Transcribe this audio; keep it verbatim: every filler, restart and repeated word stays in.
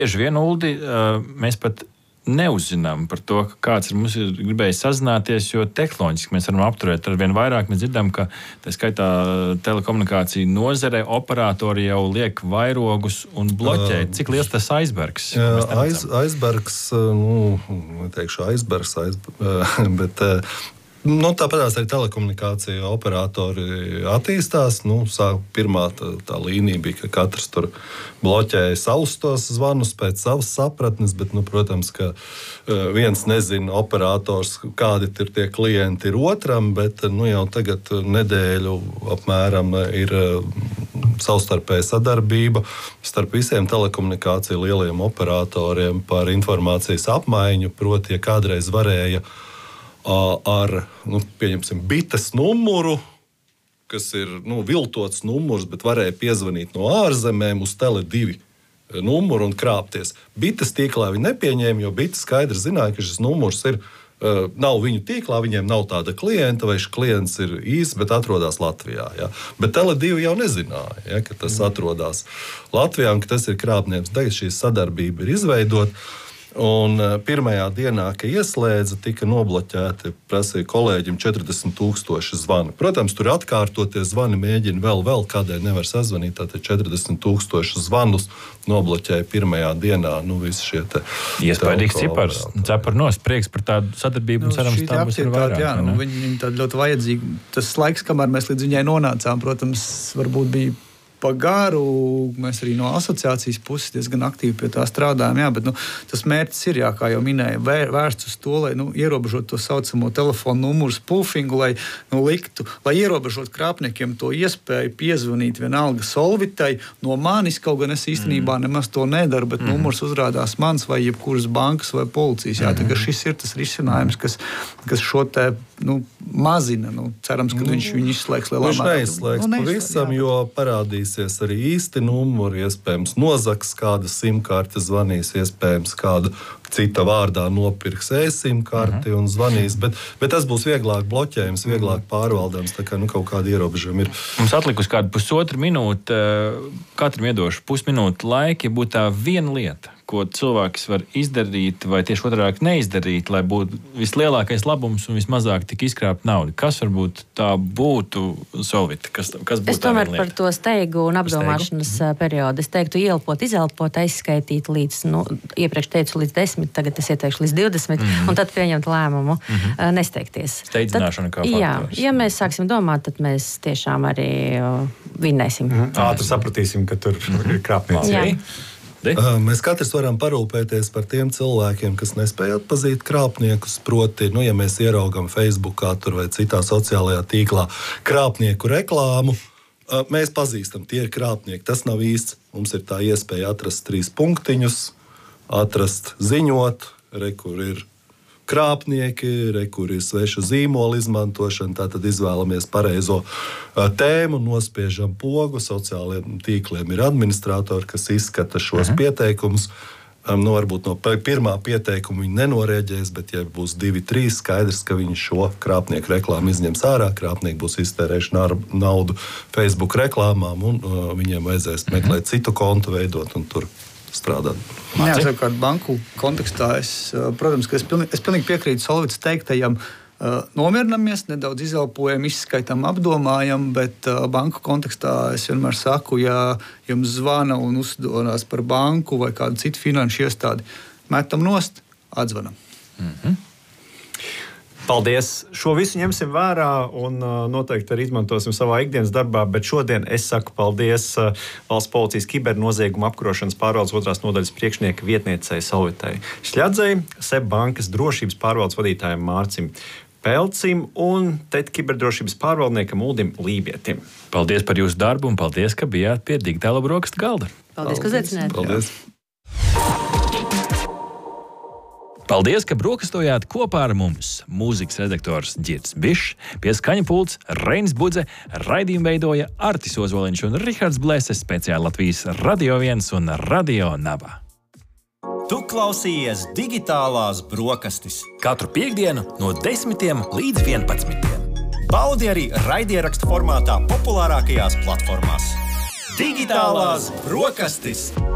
Bieži vien, Uldi, mēs pat neuzzinām par to, ka kāds ir mums ir gribējis sazināties, jo tehnoloģiski mēs varam apturēt ar vien vairāk. Mēs dzirdam, ka tā skaitā telekomunikāciju nozare operatori jau liek vairogus un bloķē. Cik liels tas aizbergs? Aiz, aizbergs, nu, neteikšu aizbergs, aizbergs bet nu, tāpēc arī telekomunikācija operatori attīstās. Nu, sāk, pirmā tā, tā līnija bija, ka katrs tur bloķēja savus tos zvanus pēc savas sapratnes, bet, nu, protams, ka viens nezina operators, kādi ir tie klienti ir otram, bet nu, jau tagad nedēļu apmēram ir savstarpēja sadarbība starp visiem telekomunikāciju lieliem operatoriem par informācijas apmaiņu, proti, ja kādreiz varēja ar, nu, pieņemsim, bites numuru, kas ir, nu, viltots numurs, bet varēja piezvanīt no ārzemēm uz Tele divi numuru un krāpties. Bites tīklā viņi nepieņēma, jo bites skaidri zināja, ka šis numurs ir, uh, nav viņu tīklā, viņiem nav tāda klienta, vai šis klients ir īsts, bet atrodas Latvijā. Ja? Bet Tele divi jau nezināja, ja, ka tas atrodas Latvijā un ka tas ir krāpnieks. Tagad šī sadarbība ir izveidota. Un pirmajā dienā, kad ieslēdza, tika nobloķēti, prasīja kolēģim, četrdesmit tūkstoši zvani. Protams, tur atkārtoties zvani mēģina vēl, vēl kādēļ nevar sazvanīt. Tātad četrdesmit tūkstoši zvanus nobloķēja pirmajā dienā. Nu, visi šie te... Iespējīgs cipars. Cepar nos, prieks par tādu sadarbību, nu, un cerams, tā būs ir vairāk. Jā, nu, viņi, viņi tādi ļoti vajadzīgi. Tas laiks, kamēr mēs līdz viņai nonācām, protams, varbūt bija pa garu. Mēs arī no asociācijas puses diezgan aktīvi pie tā strādājam. Jā, bet nu, tas mērķis ir, jā, kā jau minēju, vērsts uz to, lai nu, ierobežot to saucamo telefonu numuru spūfingu, lai nu, liktu, lai ierobežot krāpniekiem to iespēju piezvanīt vienalga Solvitai no manis, kaut gan es īstenībā mm. nemaz to nedaru, bet mm. numurs uzrādās mans vai jebkuras bankas vai policijas. Jā, mm. tā kā šis ir tas risinājums, kas, kas šo te nu, mazina. Nu, cerams, ka viņš viņu izslēgs lielā mērā. Viņš neizslēgs nu, pavisam, jo parādīsies arī īsti numuri, iespējams nozags kāda simkarte zvanīs, iespējams kāda cita vārdā nopirks e-simkarti uh-huh. un zvanīs, bet, bet tas būs vieglāk bloķējums, vieglāk pārvaldams, tā kā nu, kaut kādi ierobežojumi ir. Mums atlikus kādu pusotru minūti, katram iedošu pusminūti laika, ja būtu tā viena lieta, ko cilvēks var izdarīt vai tieši otrāk neizdarīt, lai būtu vislielākais labums un vismazāk tik izkrāpt naudu. Kas varbūt tā būtu, Solvita? Kas, kas būtu es tomēr par to steigu un apdomāšanas steigu? periodu. Es teiktu ielpot, izelpot, aizskaitīt līdz, nu, iepriekš teicu līdz desmit, tagad es ieteikšu līdz divdesmit, mm-hmm. un tad pieņemt lēmumu, mm-hmm. nesteigties. Steidzināšana kā faktors. Jā, ja mēs sāksim domāt, tad mēs tiešām arī vinnēsim. Mm-hmm. Ātri sapratīsim, ka tur mm-hmm. ir krāpnieks. Jā. Mēs katrs varam parūpēties par tiem cilvēkiem, kas nespēj atpazīt krāpniekus. Proti, nu, ja mēs ieraugam Facebookā tur vai citā sociālajā tīklā krāpnieku reklāmu, mēs pazīstam, tie ir krāpnieki. Tas nav īsts. Mums ir tā iespēja atrast trīs punktiņus, atrast ziņot, re, kur ir krāpnieki, re, kur ir sveša zīmola izmantošana, tātad izvēlamies pareizo tēmu, nospiežam pogu, sociālajiem tīkliem ir administratori, kas izskata šos uh-huh. pieteikumus. Nu, varbūt no pirmā pieteikuma viņi nenorēģēs, bet ja būs divi, trīs, skaidrs, ka viņi šo krāpnieku reklāmu izņems ārā, krāpnieki būs iztērējuši naudu Facebook reklāmām un uh, viņiem vajadzēs uh-huh. meklēt citu kontu, veidot un tur strādāt. Jā, savukārt banku kontekstā es, protams, ka es pilnīgi, es pilnīgi piekrītu Solvitas teiktajam, nomierinamies, nedaudz izelpojam, izskaitam, apdomājam, bet banku kontekstā es vienmēr saku, ja jums zvana un uzdodās par banku vai kādu citu finanšu iestādi, metam nost, atzvanam. Mm-hmm. Paldies! Šo visu ņemsim vērā un uh, noteikti arī izmantosim savā ikdienas darbā, bet šodien es saku paldies uh, Valsts policijas kibernozieguma apkarošanas pārvaldes otrās nodaļas priekšnieka vietniecei Solvitai Šļadzei, SEB bankas drošības pārvaldes vadītājiem Mārcim Pelcim un T E T kiberdrošības pārvaldniekam Uldim Lībietim. Paldies par jūsu darbu un paldies, ka bijāt pie digitāla brokastu galda. Paldies, paldies ka uzaicinājāt. Paldies. Paldies, ka brokastojāt kopā ar mums. Mūzikas redaktors Ģirds Bišs, pie skaņa pults Reinis Budze, raidījumu veidoja Artis Ozoliņš un Rihards Blēses, speciāli Latvijas Radio viens un Radio Naba. Tu klausījies digitālās brokastis. Katru piektdienu no desmitiem līdz vienpadsmitiem. Baudi arī raidierakstu formātā populārākajās platformās. Digitālās brokastis!